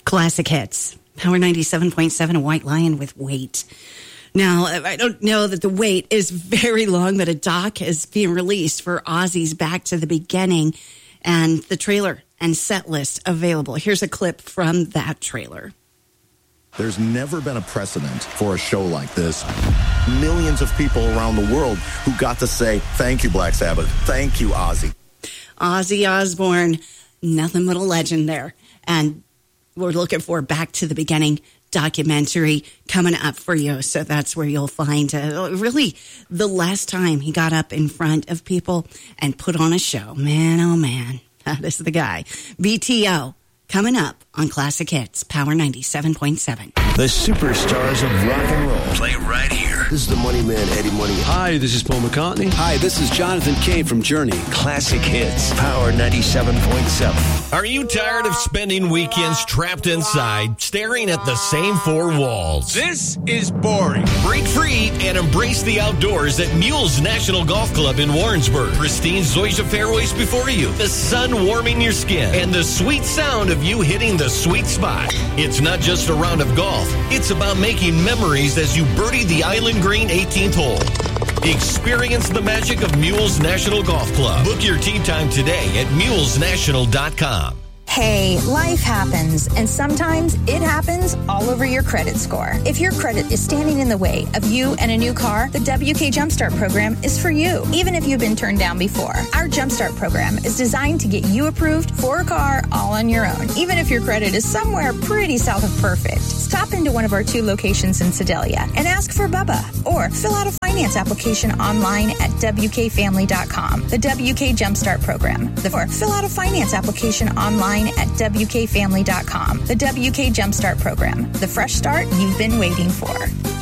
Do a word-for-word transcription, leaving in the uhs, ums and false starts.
Classic Hits. Power ninety-seven point seven, a White Lion with Wait. Now, I don't know that the wait is very long, but a doc is being released for Ozzy's Back to the Beginning, and the trailer and set list available. Here's a clip from that trailer. There's never been a precedent for a show like this. Millions of people around the world who got to say, thank you, Black Sabbath. Thank you, Ozzy. Ozzy Osbourne, nothing but a legend there. And we're looking for Back to the Beginning documentary coming up for you. So that's where you'll find uh, really the last time he got up in front of people and put on a show. Man, oh man, that is the guy. B T O coming up on Classic Hits, Power ninety-seven point seven. The superstars of rock and roll. Play right here. This is the Money Man, Eddie Money. Hi, this is Paul McCartney. Hi, this is Jonathan Cain from Journey. Classic Hits, Power ninety-seven point seven. Are you tired of spending weekends trapped inside, staring at the same four walls? This is boring. Break free and embrace the outdoors at Mules National Golf Club in Warrensburg. Pristine Zoysia fairways before you, the sun warming your skin, and the sweet sound of you hitting the sweet spot. It's not just a round of golf. It's about making memories as you birdie the Island Green eighteenth hole. Experience the magic of Mules National Golf Club. Book your tee time today at mules national dot com. Hey, life happens, and sometimes it happens all over your credit score. If your credit is standing in the way of you and a new car, the W K Jumpstart program is for you, even if you've been turned down before. Our Jumpstart program is designed to get you approved for a car all on your own, even if your credit is somewhere pretty south of perfect. Stop into one of our two locations in Sedalia and ask for Bubba, or fill out a finance application online at W K family dot com. The W K Jumpstart program. The, or fill out a finance application online at W K family dot com. The W K Jumpstart program. The fresh start you've been waiting for.